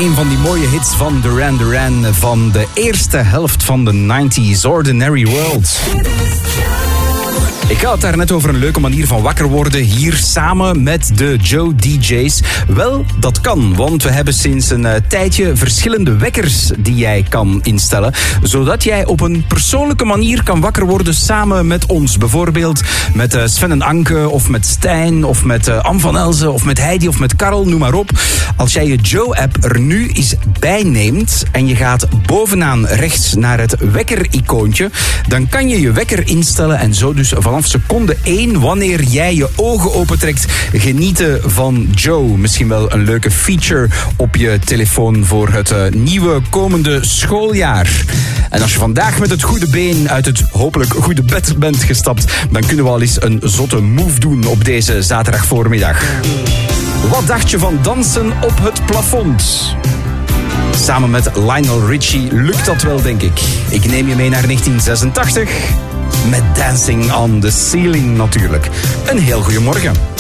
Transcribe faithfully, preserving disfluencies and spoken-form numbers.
Een van die mooie hits van Duran Duran van de eerste helft van de negentig, Ordinary World. Ik had het daar net over een leuke manier van wakker worden hier samen met de Joe D J's. Wel, dat kan, want we hebben sinds een uh, tijdje verschillende wekkers die jij kan instellen, zodat jij op een persoonlijke manier kan wakker worden samen met ons. Bijvoorbeeld met uh, Sven en Anke, of met Stijn, of met uh, Anne van Elzen, of met Heidi, of met Karel, noem maar op. Als jij je Joe-app er nu eens bij neemt en je gaat bovenaan rechts naar het wekker-icoontje, dan kan je je wekker instellen en zo dus vanaf seconde één, wanneer jij je ogen opentrekt, genieten van Joe. Misschien wel een leuke feature op je telefoon voor het uh, nieuwe komende schooljaar. En als je vandaag met het goede been uit het hopelijk goede bed bent gestapt, dan kunnen we al eens een zotte move doen op deze zaterdagvoormiddag. Wat dacht je van dansen op het plafond? Samen met Lionel Richie lukt dat wel, denk ik. Ik neem je mee naar negentien zesentachtig... met Dancing on the Ceiling natuurlijk. Een heel goede morgen.